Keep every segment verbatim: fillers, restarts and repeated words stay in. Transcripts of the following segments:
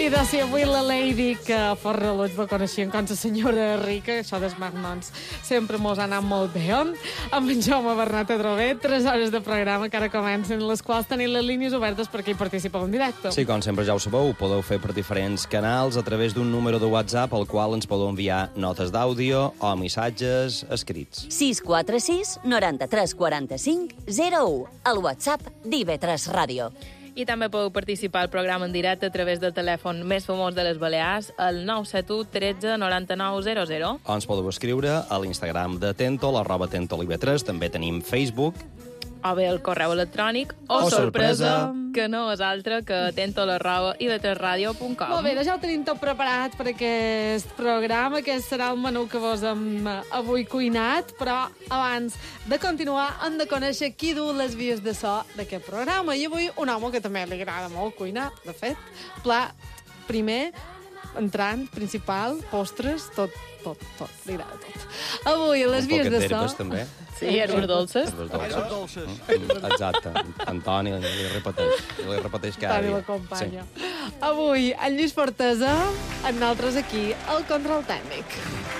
I de ser avui la Lady, que a Fort Reloig la coneixien com la senyora rica, això dels magnons sempre mos ha anat molt bé. Amb en Jaume Bernat Adrover, tres hores de programa que ara comencen, les quals tenim les línies obertes perquè hi participeu en directe. Sí, com sempre ja ho sabeu, ho podeu fer per diferents canals a través d'un número de WhatsApp al qual ens podeu enviar notes d'àudio o missatges escrits. sis quatre sis noranta-tres quaranta-cinc zero u, el WhatsApp d'I V tres Ràdio. I també podeu participar al programa en directe a través del telèfon més famós de les Balears, el nou set u tretze noranta-nou zero zero. O ens podeu escriure a l'Instagram de Tentol, arroba Tentol I V tres, també tenim Facebook. O bé el correu electrònic, o, O sorpresa, sorpresa, que no és altre que tentol arroba i v tres radio punt com. Molt bé, doncs ja ho tenim tot preparat per aquest programa, que serà el menú que vos hem eh, avui cuinat, però abans de continuar hem de conèixer qui du les vies de so d'aquest programa. I avui un home que també li agrada molt cuinar, de fet. Plat primer, entrant, principal, postres, tot, tot, tot, li agrada tot. Avui, a les Un vies poquet de so... d'herbes, també. Sí, herbes dolces. Herbes dolces. Mm, Exacte. Antoni li repeteix, li repeteix cada Toni dia. l'acompanya. Sí. Avui, en Lluís Fortesa, en nosaltres aquí, al control tècnic.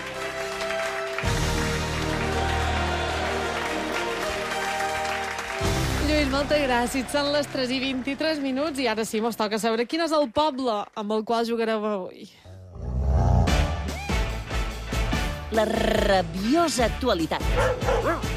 Lluís, moltes gràcies. Són les tres i vint-i-tres minuts i ara sí, mos toca saber quin és el poble amb el qual jugareu avui. La rabiosa actualitat.